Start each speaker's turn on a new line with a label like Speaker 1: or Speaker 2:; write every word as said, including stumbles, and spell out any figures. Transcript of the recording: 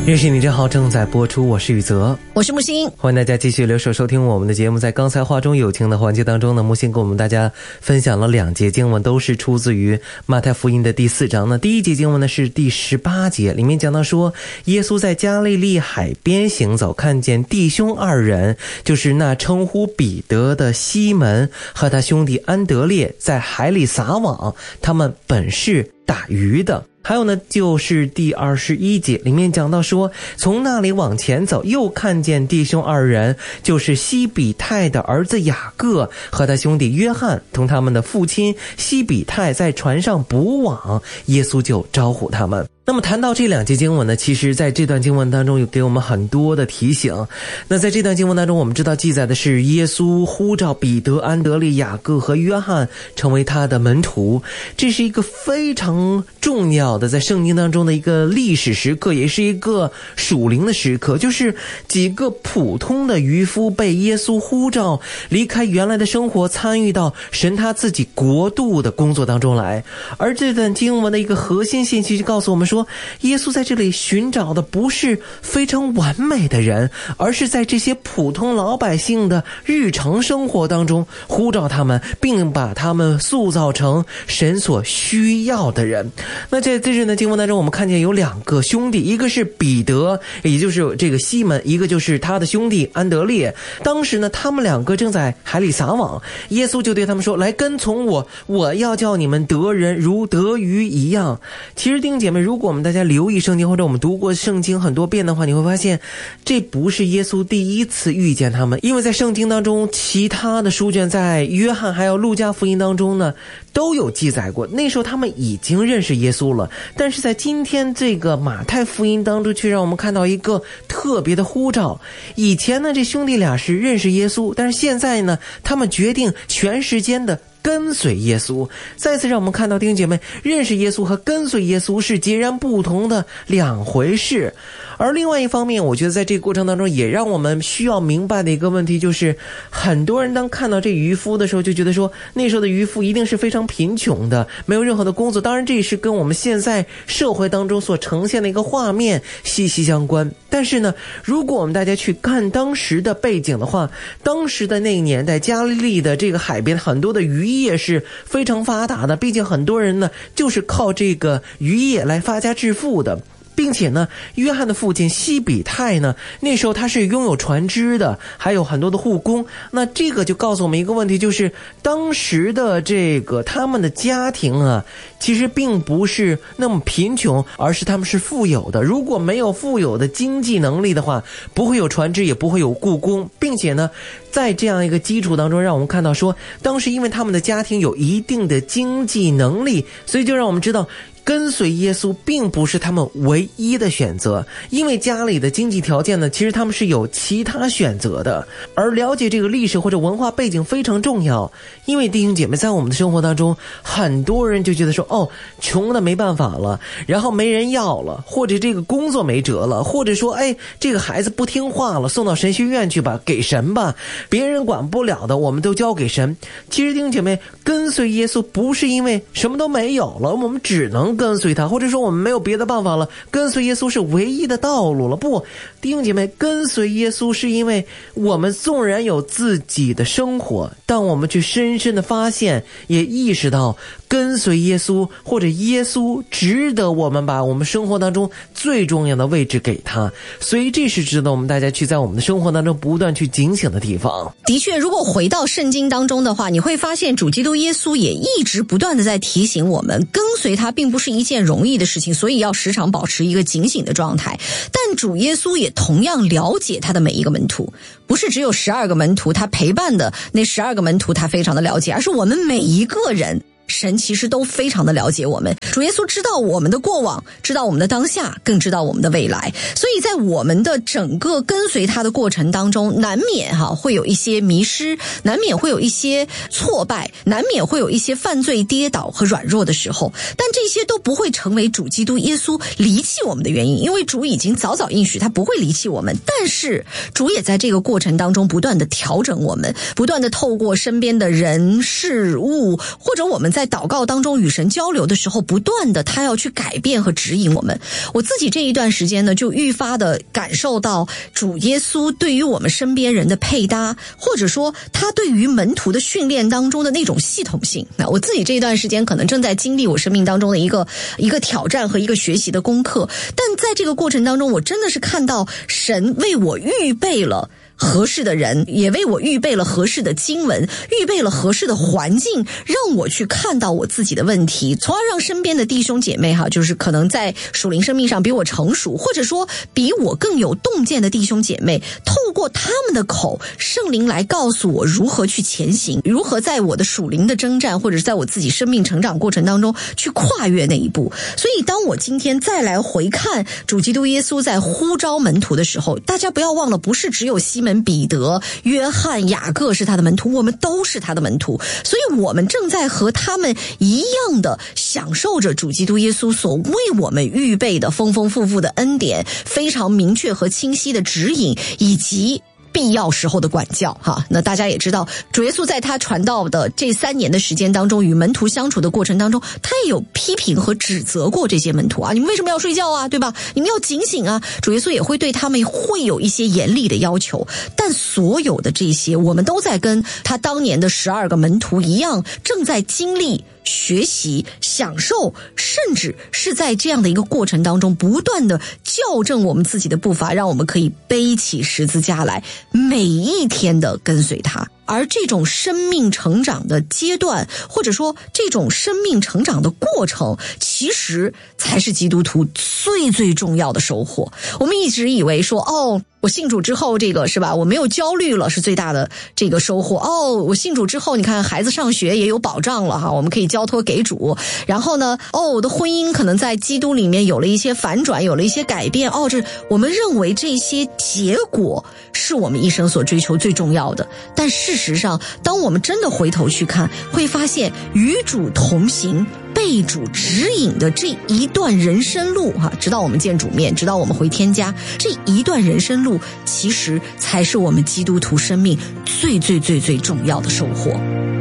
Speaker 1: 认识你真好正在播出，我是宇泽，
Speaker 2: 我是木星，
Speaker 1: 欢迎大家继续留守收听我们的节目。在刚才话中有情的环节当中呢，木星跟我们大家分享了两节经文，都是出自于马太福音的第四章呢。第一节经文呢是第十八节，里面讲到说，耶稣在加利利海边行走，看见弟兄二人，就是那称呼彼得的西门和他兄弟安德烈，在海里撒网，他们本是打鱼的。还有呢，就是第二十一节里面讲到说，从那里往前走，又看见弟兄二人，就是西比泰的儿子雅各和他兄弟约翰，同他们的父亲西比泰在船上捕网，耶稣就招呼他们。那么谈到这两节经文呢，其实在这段经文当中有给我们很多的提醒。那在这段经文当中，我们知道记载的是耶稣呼召彼得、安德烈、雅各和约翰成为他的门徒，这是一个非常重要的在圣经当中的一个历史时刻，也是一个属灵的时刻，就是几个普通的渔夫被耶稣呼召离开原来的生活，参与到神他自己国度的工作当中来。而这段经文的一个核心信息就告诉我们说，耶稣在这里寻找的不是非常完美的人，而是在这些普通老百姓的日常生活当中呼召他们，并把他们塑造成神所需要的人。那在这段经文当中，我们看见有两个兄弟，一个是彼得，也就是这个西门，一个就是他的兄弟安德烈。当时呢，他们两个正在海里撒网，耶稣就对他们说，来跟从我，我要叫你们得人如得鱼一样。其实弟兄姐妹，如果我们大家留意圣经，或者我们读过圣经很多遍的话，你会发现这不是耶稣第一次遇见他们，因为在圣经当中其他的书卷，在约翰还有路加福音当中呢都有记载过，那时候他们已经认识耶稣了。但是在今天这个马太福音当中，却让我们看到一个特别的呼召。以前呢，这兄弟俩是认识耶稣，但是现在呢，他们决定全时间的跟随耶稣。再次让我们看到弟兄姐妹，认识耶稣和跟随耶稣是截然不同的两回事。而另外一方面，我觉得在这个过程当中也让我们需要明白的一个问题，就是很多人当看到这渔夫的时候，就觉得说那时候的渔夫一定是非常贫穷的，没有任何的工作。当然这也是跟我们现在社会当中所呈现的一个画面息息相关。但是呢，如果我们大家去看当时的背景的话，当时的那个年代，加利利的这个海边很多的渔业是非常发达的，毕竟很多人呢就是靠这个渔业来发家致富的。并且呢，约翰的父亲西比泰呢，那时候他是拥有船只的，还有很多的护工。那这个就告诉我们一个问题，就是当时的这个他们的家庭啊，其实并不是那么贫穷，而是他们是富有的。如果没有富有的经济能力的话，不会有船只，也不会有雇工。并且呢，在这样一个基础当中，让我们看到说，当时因为他们的家庭有一定的经济能力，所以就让我们知道跟随耶稣并不是他们唯一的选择，因为家里的经济条件呢，其实他们是有其他选择的。而了解这个历史或者文化背景非常重要，因为弟兄姐妹，在我们的生活当中，很多人就觉得说，哦，穷的没办法了，然后没人要了，或者这个工作没辙了，或者说，哎，这个孩子不听话了，送到神学院去吧，给神吧，别人管不了的，我们都交给神。其实弟兄姐妹，跟随耶稣不是因为什么都没有了，我们只能跟随他，或者说我们没有别的办法了，跟随耶稣是唯一的道路了。不，弟兄姐妹，跟随耶稣是因为我们纵然有自己的生活，但我们去深深的发现，也意识到跟随耶稣，或者耶稣值得我们把我们生活当中最重要的位置给他。所以这是值得我们大家去在我们的生活当中不断去警醒的地方。
Speaker 2: 的确，如果回到圣经当中的话，你会发现主基督耶稣也一直不断的在提醒我们，跟随他并不是一件容易的事情，所以要时常保持一个警醒的状态。但主耶稣也同样了解他的每一个门徒，不是只有十二个门徒，他陪伴的那十二个门徒他非常的了解，而是我们每一个人，神其实都非常的了解我们。主耶稣知道我们的过往，知道我们的当下，更知道我们的未来。所以在我们的整个跟随他的过程当中，难免哈会有一些迷失，难免会有一些挫败，难免会有一些犯罪跌倒和软弱的时候，但这些都不会成为主基督耶稣离弃我们的原因，因为主已经早早应许他不会离弃我们。但是主也在这个过程当中不断的调整我们，不断的透过身边的人事物，或者我们在祷告当中与神交流的时候，不断的他要去改变和指引我们。我自己这一段时间呢，就愈发的感受到主耶稣对于我们身边人的配搭，或者说他对于门徒的训练当中的那种系统性。那我自己这一段时间可能正在经历我生命当中的一个一个挑战和一个学习的功课，但在这个过程当中，我真的是看到神为我预备了合适的人，也为我预备了合适的经文，预备了合适的环境，让我去看到我自己的问题，从而让身边的弟兄姐妹哈，就是可能在属灵生命上比我成熟，或者说比我更有洞见的弟兄姐妹，透过他们的口，圣灵来告诉我如何去前行，如何在我的属灵的征战，或者是在我自己生命成长过程当中去跨越那一步。所以当我今天再来回看主基督耶稣在呼召门徒的时候，大家不要忘了，不是只有西门彼得、约翰、雅各是他的门徒，我们都是他的门徒，所以我们正在和他们一样的享受着主基督耶稣所为我们预备的丰丰富富的恩典，非常明确和清晰的指引，以及必要时候的管教哈。那大家也知道，主耶稣在他传道的这三年的时间当中，与门徒相处的过程当中，他也有批评和指责过这些门徒啊，你们为什么要睡觉啊，对吧？你们要警醒啊。主耶稣也会对他们会有一些严厉的要求，但所有的这些，我们都在跟他当年的十二个门徒一样，正在经历、学习、享受，甚至是在这样的一个过程当中不断的校正我们自己的步伐，让我们可以背起十字架来，每一天的跟随他。而这种生命成长的阶段，或者说这种生命成长的过程，其实才是基督徒最最重要的收获。我们一直以为说，哦，我信主之后这个是吧，我没有焦虑了是最大的这个收获。哦，我信主之后你看孩子上学也有保障了哈，我们可以交托给主。然后呢，哦，我的婚姻可能在基督里面有了一些反转，有了一些改变。哦，这我们认为这些结果是我们一生所追求最重要的。但事实上，当我们真的回头去看，会发现与主同行、被主指引的这一段人生路哈，直到我们见主面，直到我们回天家，这一段人生路其实才是我们基督徒生命最最最最重要的收获。